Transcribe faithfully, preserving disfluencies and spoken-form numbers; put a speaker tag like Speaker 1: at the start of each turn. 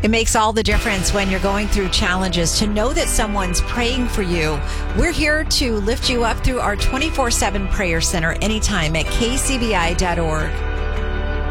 Speaker 1: It makes all the difference when you're going through challenges to know that someone's praying for you. We're here to lift you up through our twenty-four seven prayer center anytime at k c b i dot org.